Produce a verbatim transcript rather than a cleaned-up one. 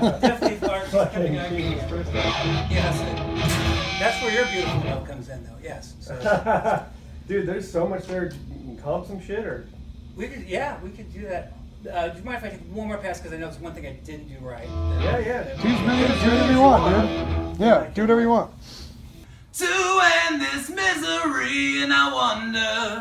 Definitely Clark coming out here. Yes. That's where your beautiful note comes in, though. Yes. So. Dude, there's so much there. You can comp some shit, or we could, yeah, we could do that. Uh, do you mind if I take one more pass because I know it's one thing I didn't do right? Yeah, yeah. Do whatever you want, dude. Yeah, do whatever you want. To end this misery, and I wonder.